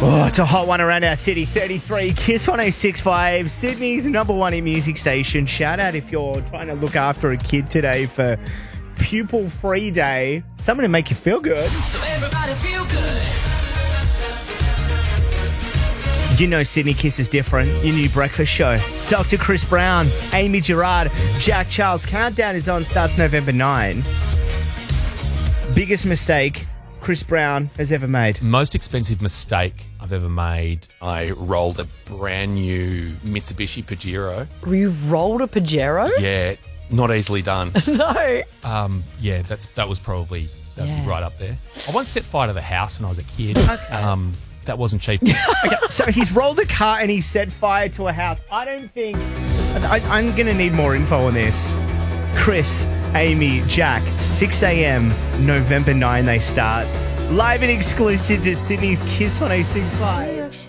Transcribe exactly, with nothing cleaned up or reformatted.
Oh, it's a hot one around our city. thirty-three, Kiss one oh six point five, Sydney's number one in music station. Shout out if you're trying to look after a kid today for Pupil Free Day. Something to make you feel good. So everybody feel good. You know Sydney Kiss is different. Your new breakfast show. Doctor Chris Brown, Amy Gerard, Jack Charles. Countdown is on, starts November ninth. Biggest mistake Chris Brown has ever made. Most expensive mistake I've ever made. I rolled a brand new Mitsubishi Pajero. You rolled a Pajero? Yeah, not easily done. No. Um, yeah, that's that was probably that'd Yeah. be right up there. I once set fire to the house when I was a kid. Okay. Um, that wasn't cheap. Okay, so he's rolled a car and he set fire to a house. I don't think... I, I'm going to need more info on this. Chris, Amy, Jack, six a.m, November ninth they start. Live and exclusive to Sydney's Kiss one oh six point five.